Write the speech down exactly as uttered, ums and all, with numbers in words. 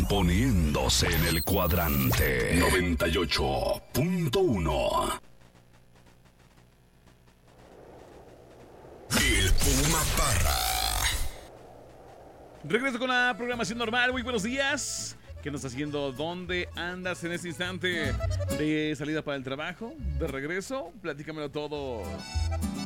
poniéndose en el cuadrante noventa y ocho punto uno. El Puma Parra. Regreso con la programación normal. Muy buenos días. ¿Qué nos está haciendo? ¿Dónde andas en este instante? ¿De salida para el trabajo? ¿De regreso? Platícamelo todo.